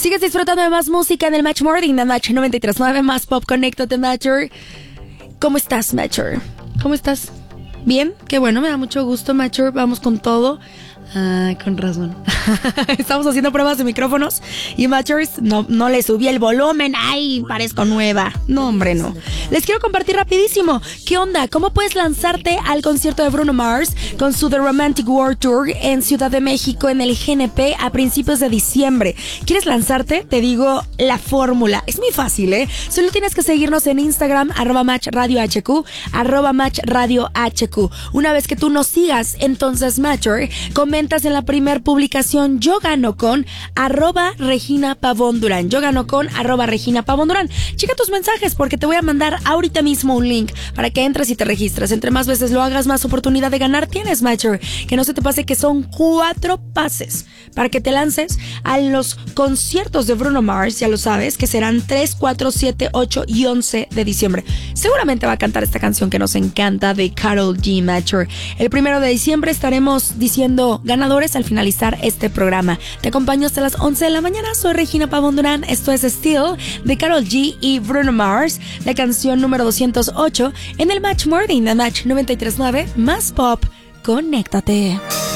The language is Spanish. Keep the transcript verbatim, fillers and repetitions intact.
Sigues disfrutando de más música en el Match Morning de Match noventa y tres punto nueve, más pop. Conéctate, Matcher. ¿Cómo estás, Matcher? ¿Cómo estás? ¿Bien? Qué bueno, me da mucho gusto, Matcher. Vamos con todo. Ah, con razón. Estamos haciendo pruebas de micrófonos y Matchers, no, no le subí el volumen. Ay, parezco nueva. No, hombre, no. Les quiero compartir rapidísimo. ¿Qué onda? ¿Cómo puedes lanzarte al concierto de Bruno Mars con su The Romantic World Tour en Ciudad de México en el G N P a principios de diciembre? ¿Quieres lanzarte? Te digo la fórmula. Es muy fácil, ¿eh? Solo tienes que seguirnos en Instagram, arroba Match Radio H Q, arroba Match Radio H Q. Una vez que tú nos sigas, entonces, Matcher, comentas en la primer publicación Yo Gano Con arroba Regina Pavón Durán. Yo Gano Con arroba Regina Pavón Durán. Checa tus mensajes porque te voy a mandar ahorita mismo un link para que entres y te registres. Entre más veces lo hagas, más oportunidad de ganar tienes, Matcher. Que no se te pase que son cuatro pases para que te lances a los conciertos de Bruno Mars, ya lo sabes, que serán tres, cuatro, siete, ocho y once de diciembre. Seguramente va a cantar esta canción que nos encanta de Karol G, Matcher. El primero de diciembre estaremos diciendo ganadores al finalizar este programa. Te acompaño hasta las once de la mañana. Soy Regina Pavón Durán. Esto es Still de Karol G y Bruno Mars, la canción número doscientos ocho en el Match Morning de Match noventa y tres punto nueve, más pop. Conéctate.